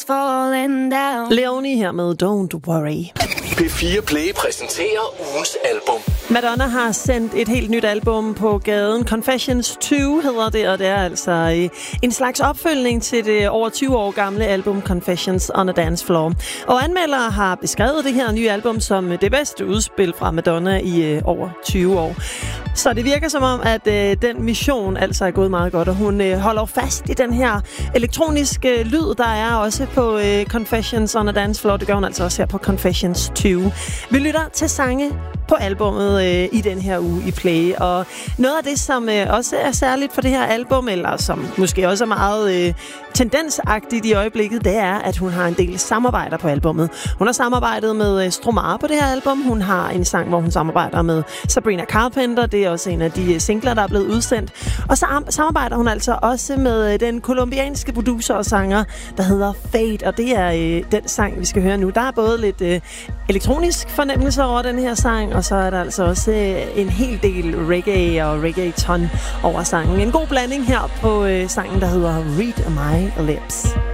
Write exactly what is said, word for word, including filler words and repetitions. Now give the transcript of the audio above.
Leonie her med Don't Worry. P fire Play præsenterer ugens album. Madonna har sendt et helt nyt album på gaden. Confessions to hedder det, og det er altså en slags opfølgning til det over tyve år gamle album Confessions on a Dance Floor. Og anmeldere har beskrevet det her nye album som det bedste udspil fra Madonna i uh, over tyve år. Så det virker som om, at uh, den mission altså er gået meget godt, og hun uh, holder fast i den her elektroniske lyd, der er også på uh, Confessions on a Dance Floor. Det gør hun altså også her på Confessions to. Vi lytter til sange på albummet øh, i den her uge i Play, og noget af det, som øh, også er særligt for det her album, eller som måske også er meget øh, tendensagtigt i øjeblikket, det er, at hun har en del samarbejder på albummet. Hun har samarbejdet med øh, Stromae på det her album. Hun har en sang, hvor hun samarbejder med Sabrina Carpenter. Det er også en af de singler, der er blevet udsendt. Og så samarbejder hun altså også med øh, den kolumbianske producer og sanger, der hedder Fade, og det er øh, den sang, vi skal høre nu. Der er både lidt øh, elektronisk fornemmelse over den her sang, og så er der altså også en hel del reggae og reggaeton over sangen. En god blanding her på øh, sangen, der hedder Read My Lips.